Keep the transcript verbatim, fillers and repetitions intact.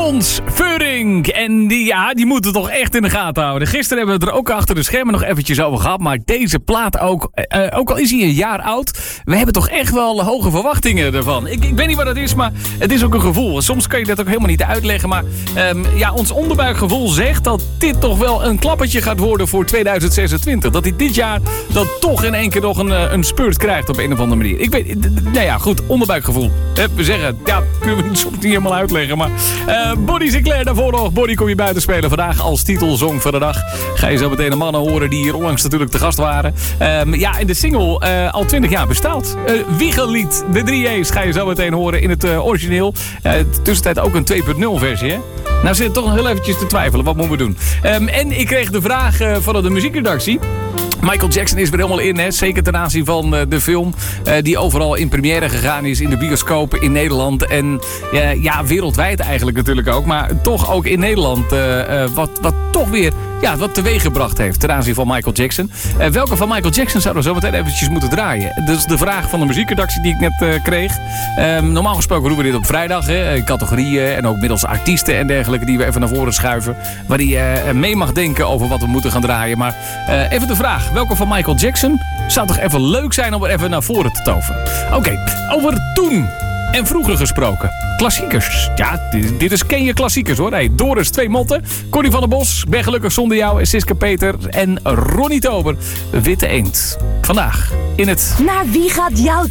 Fons Vuring. En die, ja, die moeten toch echt in de gaten houden. Gisteren hebben we het er ook achter de schermen nog eventjes over gehad. Maar deze plaat ook, uh, ook al is hij een jaar oud, we hebben toch echt wel hoge verwachtingen ervan. Ik, ik weet niet wat het is, maar het is ook een gevoel. Soms kan je dat ook helemaal niet uitleggen. Maar um, ja, ons onderbuikgevoel zegt dat dit toch wel een klappertje gaat worden voor tweeduizend zesentwintig. Dat hij dit jaar dat toch in één keer nog een, een spurt krijgt op een of andere manier. Ik weet, nou ja, goed, onderbuikgevoel. We zeggen, ja, kunnen we soms niet helemaal uitleggen. Maar uh, Bonnie Sinclair daarvoor nog. Bonnie kom je buiten spelen vandaag als titelsong van de dag. Ga je zo meteen de mannen horen die hier onlangs natuurlijk te gast waren. Um, ja, en de single uh, al twintig jaar bestaat. Uh, Wiegelied, de drie E's ga je zo meteen horen in het uh, origineel. Uh, tussentijd ook een twee punt nul versie, hè? Nou zit het toch nog heel eventjes te twijfelen. Wat moeten we doen? Um, en ik kreeg de vraag uh, van de muziekredactie. Michael Jackson is weer helemaal in, hè? Zeker ten aanzien van uh, de film uh, die overal in première gegaan is in de bioscopen in Nederland. En uh, ja, wereldwijd eigenlijk natuurlijk ook. Maar toch ook in Nederland uh, uh, wat, wat toch weer ja, wat teweeg gebracht heeft ten aanzien van Michael Jackson. Uh, welke van Michael Jackson zouden we zo meteen eventjes moeten draaien? Dat is de vraag van de muziekredactie die ik net uh, kreeg. Um, normaal gesproken doen we dit op vrijdag. Hè? Categorieën en ook middels artiesten en dergelijke die we even naar voren schuiven. Waar hij uh, mee mag denken over wat we moeten gaan draaien. Maar uh, even de vraag. Welke van Michael Jackson zou toch even leuk zijn om er even naar voren te toveren? Oké, okay, over toen en vroeger gesproken. Klassiekers. Ja, dit, dit is ken je klassiekers hoor. Hey, Doris Twee Motten, Connie van der Bos, Ben gelukkig zonder jou, en Siska Peter en Ronnie Tober. Witte Eend. Vandaag in het... Naar wie gaat jouw